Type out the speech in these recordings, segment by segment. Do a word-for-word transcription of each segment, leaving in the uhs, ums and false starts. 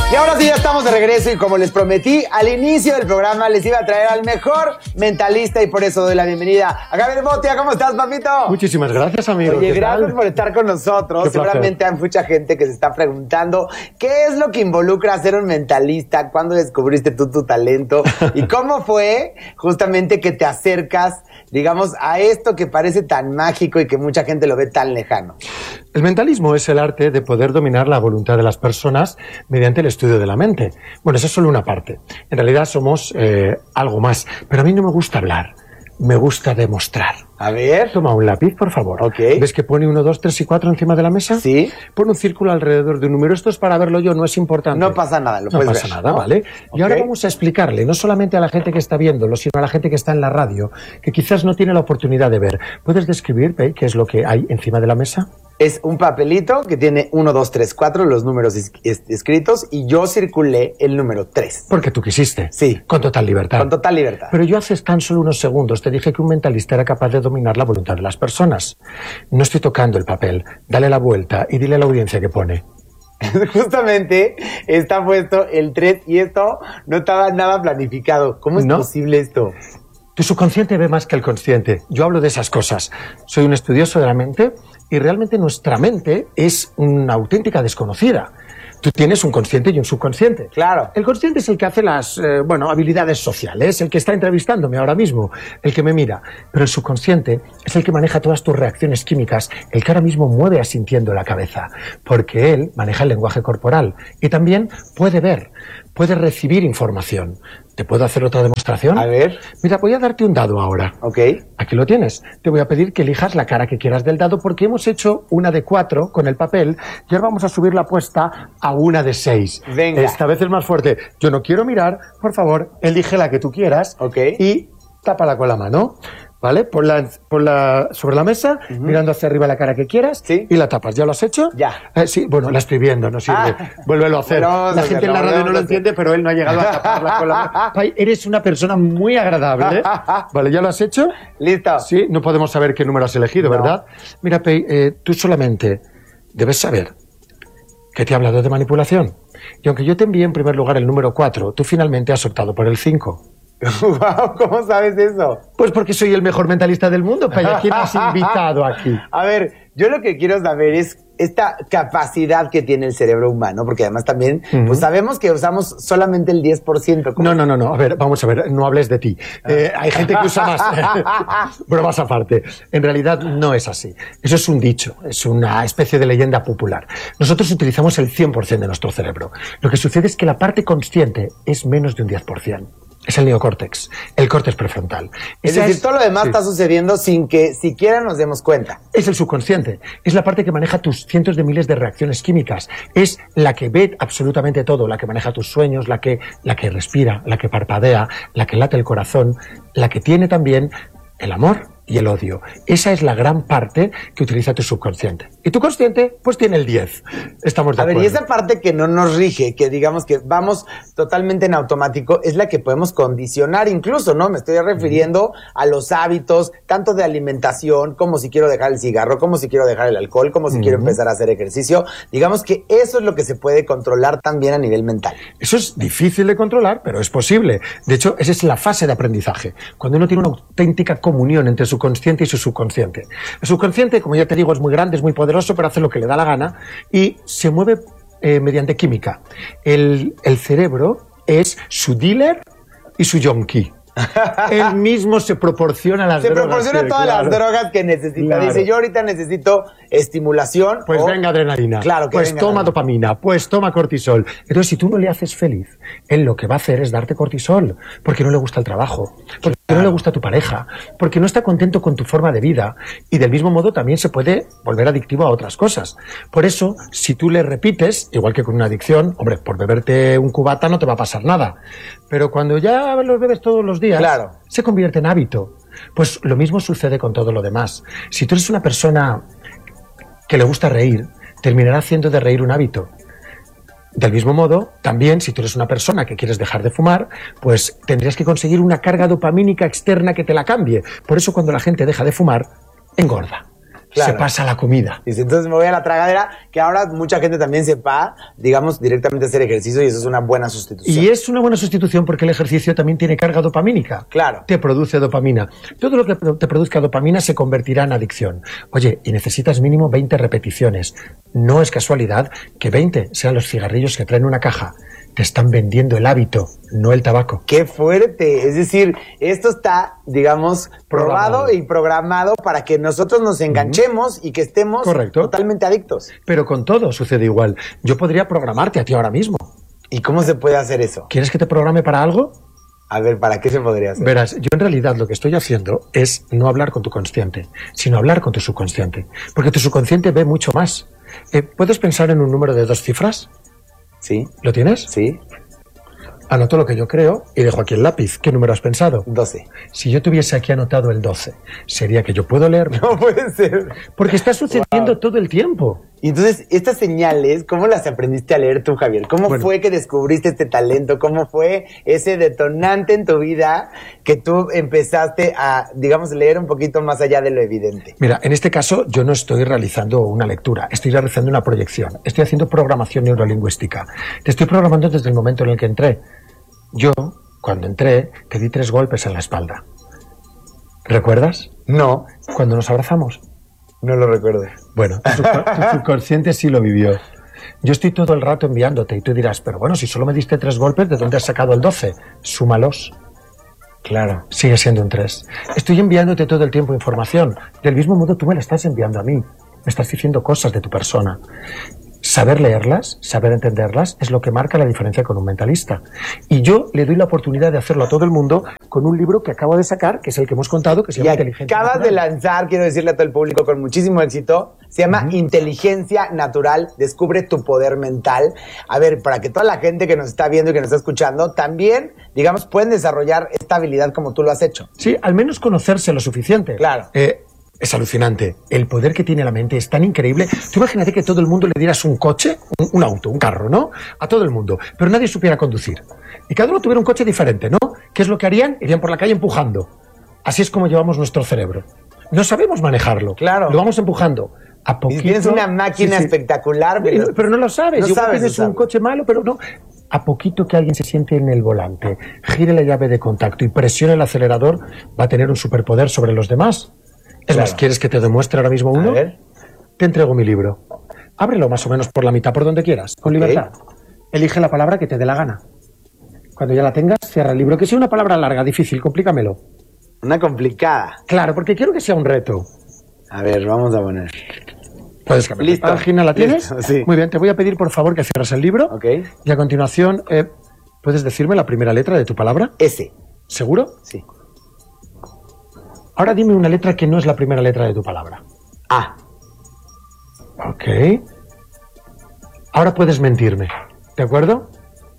Y ahora sí ya estamos de regreso y como les prometí, al inicio del programa les iba a traer al mejor mentalista y por eso doy la bienvenida a Gabriel Botia. ¿Cómo estás, papito? Muchísimas gracias, amigo. Oye, gracias por estar con nosotros. Seguramente hay mucha gente que se está preguntando qué es lo que involucra ser un mentalista, cuándo descubriste tú tu talento y cómo fue justamente que te acercas, digamos, a esto que parece tan mágico y que mucha gente lo ve tan lejano. El mentalismo es el arte de poder dominar la voluntad de las personas mediante el estudio de la mente. Bueno, eso es solo una parte. En realidad somos eh, algo más. Pero a mí no me gusta hablar, me gusta demostrar. A ver. Toma un lápiz, por favor. Ok. ¿Ves que pone uno, dos, tres y cuatro encima de la mesa? Sí. Pon un círculo alrededor de un número. Esto es para verlo yo, no es importante. No pasa nada, lo no puedes ver. No pasa nada, ¿no? ¿vale? Okay. Y ahora vamos a explicarle, no solamente a la gente que está viéndolo, sino a la gente que está en la radio, que quizás no tiene la oportunidad de ver. ¿Puedes describir, Pei, qué es lo que hay encima de la mesa? Es un papelito que tiene uno, dos, tres, cuatro, los números es es escritos, y yo circulé el número tres. Porque tú quisiste. Sí. Con total libertad. Con total libertad. Pero yo hace tan solo unos segundos te dije que un mentalista era capaz de dominar la voluntad de las personas. No estoy tocando el papel. Dale la vuelta y dile a la audiencia que pone. Justamente está puesto el tres y esto no estaba nada planificado. ¿Cómo es ¿No? posible esto? Tu subconsciente ve más que el consciente. Yo hablo de esas cosas. Soy un estudioso de la mente y realmente nuestra mente es una auténtica desconocida. Tú tienes un consciente y un subconsciente. Claro. El consciente es el que hace las, eh, bueno, habilidades sociales, el que está entrevistándome ahora mismo, el que me mira. Pero el subconsciente es el que maneja todas tus reacciones químicas, el que ahora mismo mueve asintiendo la cabeza, porque él maneja el lenguaje corporal y también puede ver, puede recibir información. ¿Te puedo hacer otra demostración? A ver. Mira, voy a darte un dado ahora. Ok. Aquí lo tienes. Te voy a pedir que elijas la cara que quieras del dado porque hemos hecho una de cuatro con el papel y ahora vamos a subir la apuesta a una de seis. Venga. Esta vez es más fuerte. Yo no quiero mirar. Por favor, elige la que tú quieras. Ok. Y tápala con la mano. ¿Vale? Ponla, ponla sobre la mesa, uh-huh. mirando hacia arriba la cara que quieras. Sí. Y la tapas. ¿Ya lo has hecho? Ya. Eh, sí, bueno, la estoy viendo, no sirve. Ah. Vuélvelo a hacer. Bueno, la gente en la radio no lo entiende, pero él no ha llegado a taparla con la mano. Pai, eres una persona muy agradable. Vale, ¿ya lo has hecho? Listo. Sí, no podemos saber qué número has elegido, no. ¿verdad? Mira, Pei, eh, tú solamente debes saber que te he hablado de manipulación. Y aunque yo te envié en primer lugar el número cuatro, tú finalmente has optado por el cinco. Wow, ¿cómo sabes eso? Pues porque soy el mejor mentalista del mundo, Pei. ¿A quién has invitado aquí? A ver, yo lo que quiero saber es esta capacidad que tiene el cerebro humano, porque además también, uh-huh. pues sabemos que usamos solamente el diez por ciento. No, no, no, no, a ver, vamos a ver, no hables de ti. Eh, hay gente que usa más. Bromas aparte. En realidad no es así. Eso es un dicho, es una especie de leyenda popular. Nosotros utilizamos el cien por ciento de nuestro cerebro. Lo que sucede es que la parte consciente es menos de un diez por ciento. Es el neocórtex, el córtex prefrontal. Es Esa decir, es, todo lo demás sí. está sucediendo sin que siquiera nos demos cuenta. Es el subconsciente, es la parte que maneja tus cientos de miles de reacciones químicas, es la que ve absolutamente todo, la que maneja tus sueños, la que, la que respira, la que parpadea, la que late el corazón, la que tiene también el amor y el odio. Esa es la gran parte que utiliza tu subconsciente. Y tu consciente, pues tiene el diez. Estamos de acuerdo. A ver, y esa parte que no nos rige, que digamos que vamos totalmente en automático, es la que podemos condicionar incluso, ¿no? Me estoy refiriendo a los hábitos, tanto de alimentación, como si quiero dejar el cigarro, como si quiero dejar el alcohol, como si uh-huh. quiero empezar a hacer ejercicio. Digamos que eso es lo que se puede controlar también a nivel mental. Eso es difícil de controlar, pero es posible. De hecho, esa es la fase de aprendizaje. Cuando uno tiene una auténtica comunión entre su consciente y su subconsciente. El subconsciente, como ya te digo, es muy grande, es muy poderoso, pero hace lo que le da la gana y se mueve eh, mediante química. El, el cerebro es su dealer y su yonki. Él mismo se proporciona las se drogas. Se proporciona que, todas claro. las drogas que necesita. Claro. Dice, yo ahorita necesito estimulación. Pues o... venga adrenalina. Claro que Pues venga toma adrenalina. dopamina, pues toma cortisol. Entonces, si tú no le haces feliz, él lo que va a hacer es darte cortisol, porque no le gusta el trabajo, porque claro. no le gusta tu pareja, porque no está contento con tu forma de vida. Y del mismo modo también se puede volver adictivo a otras cosas. Por eso, si tú le repites, igual que con una adicción, hombre, por beberte un cubata no te va a pasar nada. Pero cuando ya los bebes todos los días, claro. se convierte en hábito. Pues lo mismo sucede con todo lo demás. Si tú eres una persona que le gusta reír, terminará haciendo de reír un hábito. Del mismo modo, también, si tú eres una persona que quieres dejar de fumar, pues tendrías que conseguir una carga dopamínica externa que te la cambie. Por eso, cuando la gente deja de fumar, engorda. Claro. se pasa a la comida. Dice, entonces me voy a la tragadera, que ahora mucha gente también se va, digamos, directamente a hacer ejercicio y eso es una buena sustitución. Y es una buena sustitución porque el ejercicio también tiene carga dopamínica. Claro. Te produce dopamina. Todo lo que te produzca dopamina se convertirá en adicción. Oye, y necesitas mínimo veinte repeticiones. No es casualidad que veinte sean los cigarrillos que traen una caja. Te están vendiendo el hábito, no el tabaco. ¡Qué fuerte! Es decir, esto está, digamos, probado, Programado. y programado para que nosotros nos enganchemos uh-huh. y que estemos Correcto. totalmente adictos. Pero con todo sucede igual. Yo podría programarte a ti ahora mismo. ¿Y cómo se puede hacer eso? ¿Quieres que te programe para algo? A ver, ¿para qué se podría hacer? Verás, yo en realidad lo que estoy haciendo es no hablar con tu consciente, sino hablar con tu subconsciente. Porque tu subconsciente ve mucho más. Eh, ¿Puedes pensar en un número de dos cifras? Sí. ¿Lo tienes? Sí. Anoto lo que yo creo y dejo aquí el lápiz. ¿Qué número has pensado? doce. Si yo tuviese aquí anotado el doce, ¿sería que yo puedo leer? No puede ser. Porque está sucediendo wow. todo el tiempo. Y entonces, estas señales, ¿cómo las aprendiste a leer tú, Javier? ¿Cómo bueno. fue que descubriste este talento? ¿Cómo fue ese detonante en tu vida que tú empezaste a, digamos, leer un poquito más allá de lo evidente? Mira, en este caso yo no estoy realizando una lectura, estoy realizando una proyección. Estoy haciendo programación neurolingüística. Te estoy programando desde el momento en el que entré. Yo, cuando entré, te di tres golpes en la espalda. ¿Recuerdas? No. Cuando nos abrazamos. No lo recuerdo. Bueno, tu, tu subconsciente sí lo vivió. Yo estoy todo el rato enviándote y tú dirás, pero bueno, si solo me diste tres golpes, ¿de dónde has sacado el doce? Súmalos. Claro. Sigue siendo un tres. Estoy enviándote todo el tiempo información. Del mismo modo tú me la estás enviando a mí. Me estás diciendo cosas de tu persona. Saber leerlas, saber entenderlas, es lo que marca la diferencia con un mentalista. Y yo le doy la oportunidad de hacerlo a todo el mundo con un libro que acabo de sacar, que es el que hemos contado, que se llama y Inteligencia acabas Natural. de lanzar, quiero decirle a todo el público con muchísimo éxito, se llama uh-huh. Inteligencia Natural, descubre tu poder mental. A ver, para que toda la gente que nos está viendo y que nos está escuchando, también, digamos, pueden desarrollar esta habilidad como tú lo has hecho. Sí, al menos conocerse lo suficiente. Claro. Eh, Es alucinante. El poder que tiene la mente es tan increíble. Tú imagínate que todo el mundo le dieras un coche, un, un auto, un carro, ¿no? A todo el mundo. Pero nadie supiera conducir. Y cada uno tuviera un coche diferente, ¿no? ¿Qué es lo que harían? Irían por la calle empujando. Así es como llevamos nuestro cerebro. No sabemos manejarlo. Claro. Lo vamos empujando. A poquito. Y tienes una máquina sí, sí. espectacular. Pero, pero no lo sabes. No Igual sabes tienes usarlo. un coche malo, pero no. A poquito que alguien se siente en el volante, gire la llave de contacto y presione el acelerador, va a tener un superpoder sobre los demás. Es claro. más, ¿quieres que te demuestre ahora mismo uno? A ver. Te entrego mi libro. Ábrelo más o menos por la mitad, por donde quieras, con okay. libertad. Elige la palabra que te dé la gana. Cuando ya la tengas, cierra el libro. Que sea una palabra larga, difícil, complícamelo. Una complicada. Claro, porque quiero que sea un reto. A ver, vamos a poner. Puedes cambiar. Listo. ¿La página la tienes? Listo, sí. Muy bien, te voy a pedir por favor que cierres el libro. Ok. Y a continuación, eh, ¿puedes decirme la primera letra de tu palabra? S. ¿Seguro? Sí. Ahora dime una letra que no es la primera letra de tu palabra. A. Ok. Ahora puedes mentirme, ¿de acuerdo?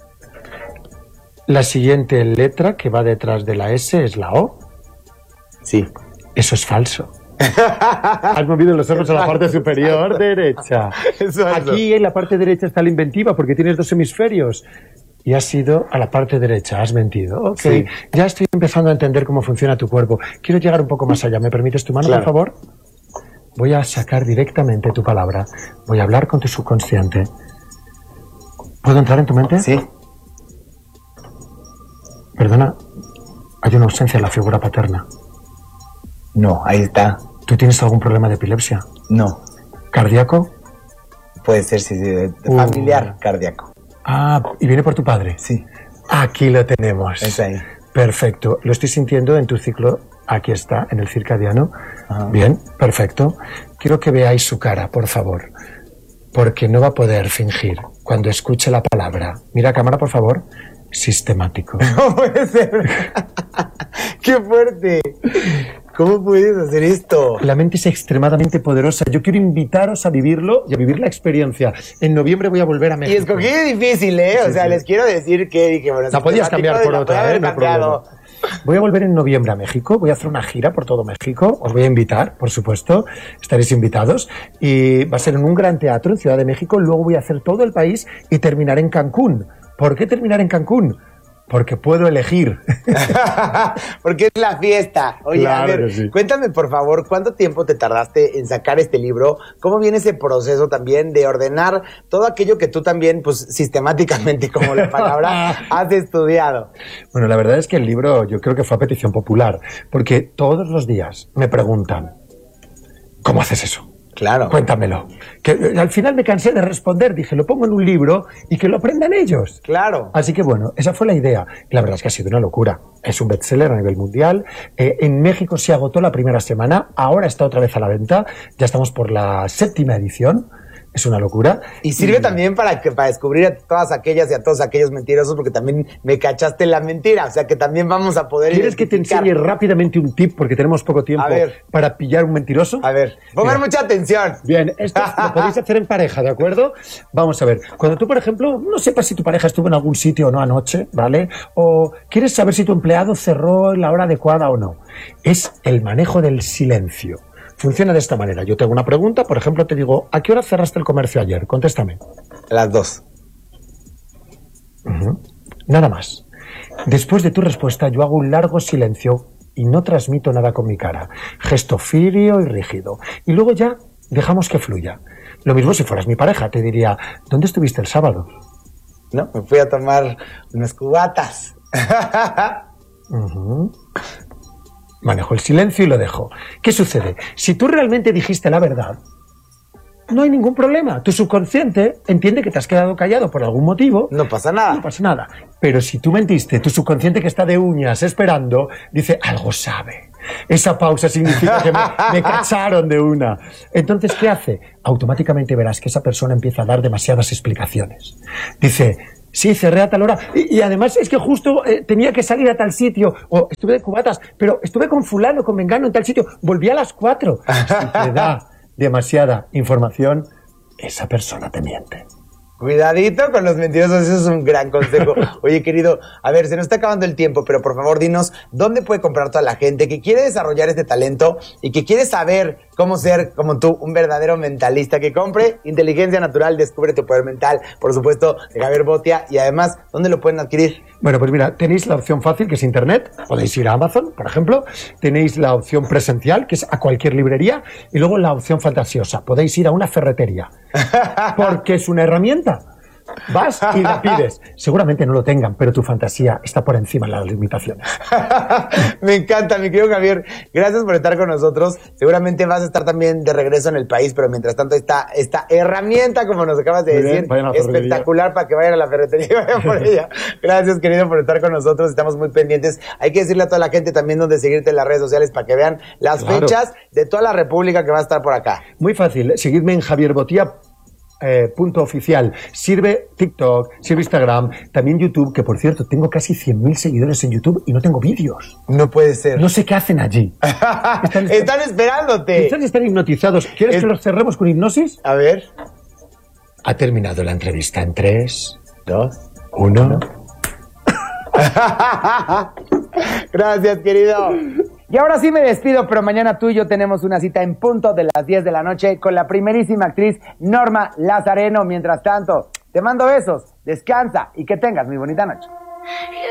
La siguiente letra que va detrás de la S es la O. Sí. Eso es falso. Has movido los ojos a la parte superior derecha. Aquí en la parte derecha está la inventiva porque tienes dos hemisferios. Y has ido a la parte derecha, has mentido. Ok, sí. Ya estoy empezando a entender cómo funciona tu cuerpo. Quiero llegar un poco más allá. ¿Me permites tu mano, claro. por favor? Voy a sacar directamente tu palabra. Voy a hablar con tu subconsciente. ¿Puedo entrar en tu mente? Sí. Perdona, hay una ausencia en la figura paterna. No, ahí está. ¿Tú tienes algún problema de epilepsia? No. ¿Cardíaco? Puede ser, sí, sí, de uh. familiar cardíaco. Ah, ¿y viene por tu padre? Sí. Aquí lo tenemos. Es ahí. Perfecto. Lo estoy sintiendo en tu ciclo. Aquí está, en el circadiano. Ajá. Bien, perfecto. Quiero que veáis su cara, por favor. Porque no va a poder fingir cuando escuche la palabra. Mira a cámara, por favor. Sistemático. No puede ser. ¡Qué fuerte! ¿Cómo puedes hacer esto? La mente es extremadamente poderosa. Yo quiero invitaros a vivirlo y a vivir la experiencia. En noviembre voy a volver a México. Y escogí difícil, ¿eh? Sí, o sea, sí. les quiero decir que dije, bueno, la podías cambiar por otra, ¿eh? No hay problema. cambiado. Voy a volver en noviembre a México. Voy a hacer una gira por todo México. Os voy a invitar, por supuesto. Estaréis invitados. Y va a ser en un gran teatro en Ciudad de México. Luego voy a hacer todo el país y terminar en Cancún. ¿Por qué terminar en Cancún? Porque puedo elegir. Porque es la fiesta. Oye, Claro a ver, que sí. cuéntame por favor, ¿cuánto tiempo te tardaste en sacar este libro? ¿Cómo viene ese proceso también de ordenar todo aquello que tú también, pues, sistemáticamente, como la palabra, has estudiado? Bueno, la verdad es que el libro yo creo que fue a petición popular, porque todos los días me preguntan, ¿cómo haces eso? Claro. Cuéntamelo. Que eh, al final me cansé de responder, dije, lo pongo en un libro y que lo aprendan ellos. Claro. Así que bueno, esa fue la idea. La verdad es que ha sido una locura. Es un bestseller a nivel mundial. Eh, en México se agotó la primera semana, ahora está otra vez a la venta. Ya estamos por la séptima edición. Es una locura. Y sirve y... también para que para descubrir a todas aquellas y a todos aquellos mentirosos, porque también me cachaste la mentira, o sea que también vamos a poder ¿Quieres que te enseñe rápidamente un tip, porque tenemos poco tiempo, A ver. para pillar un mentiroso? A ver, pongan mucha atención. Bien, esto lo podéis hacer en pareja, ¿de acuerdo? Vamos a ver, cuando tú, por ejemplo, no sepas si tu pareja estuvo en algún sitio o no anoche, ¿vale? O quieres saber si tu empleado cerró en la hora adecuada o no. Es el manejo del silencio. Funciona de esta manera. Yo te hago una pregunta, por ejemplo, te digo, ¿a qué hora cerraste el comercio ayer? Contéstame. Las dos. Uh-huh. Nada más. Después de tu respuesta, yo hago un largo silencio y no transmito nada con mi cara. Gesto frío y rígido. Y luego ya dejamos que fluya. Lo mismo si fueras mi pareja. Te diría, ¿dónde estuviste el sábado? No, me fui a tomar unas cubatas. Uh-huh. Manejo el silencio y lo dejo. ¿Qué sucede? Si tú realmente dijiste la verdad, no hay ningún problema. Tu subconsciente entiende que te has quedado callado por algún motivo. No pasa nada. No pasa nada. Pero si tú mentiste, tu subconsciente que está de uñas esperando, dice, algo sabe. Esa pausa significa que me, me cacharon de una. Entonces, ¿qué hace? Automáticamente verás que esa persona empieza a dar demasiadas explicaciones. Dice, sí, cerré a tal hora. Y, y además es que justo eh, tenía que salir a tal sitio. O estuve de cubatas, pero estuve con fulano, con mengano en tal sitio. Volví a las cuatro. Si te da demasiada información, esa persona te miente. Cuidadito con los mentirosos, eso es un gran consejo. Oye, querido, a ver, se nos está acabando el tiempo, pero por favor dinos dónde puede comprar toda la gente que quiere desarrollar este talento y que quiere saber cómo ser, como tú, un verdadero mentalista. Que compre Inteligencia Natural, Descubre tu Poder Mental, por supuesto, de Javier Botia. Y además, ¿dónde lo pueden adquirir? Bueno, pues mira, tenéis la opción fácil, que es Internet. Podéis ir a Amazon, por ejemplo. Tenéis la opción presencial, que es a cualquier librería. Y luego la opción fantasiosa. Podéis ir a una ferretería. Porque es una herramienta. Vas y la pides. Seguramente no lo tengan, pero tu fantasía está por encima de las limitaciones. Me encanta, mi querido Javier. Gracias por estar con nosotros. Seguramente vas a estar también de regreso en el país, pero mientras tanto está esta herramienta, como nos acabas de Muy decir, bien, espectacular para que vayan a la ferretería y vayan por ella. Gracias, querido, por estar con nosotros. Estamos muy pendientes. Hay que decirle a toda la gente también dónde seguirte en las redes sociales para que vean las Claro. fechas de toda la República que va a estar por acá. Muy fácil. Seguidme en Javier Botia. Eh, punto oficial. Sirve TikTok, sirve Instagram, también YouTube, que por cierto tengo casi cien mil seguidores en YouTube y no tengo vídeos. No puede ser. No sé qué hacen allí. Están, están esperándote. Están, están hipnotizados. ¿Quieres Es... que los cerremos con hipnosis? A ver. Ha terminado la entrevista en tres, dos, uno. Gracias, querido. Y ahora sí me despido, pero mañana tú y yo tenemos una cita en punto de las diez de la noche con la primerísima actriz Norma Lazareno. Mientras tanto, te mando besos, descansa y que tengas muy bonita noche.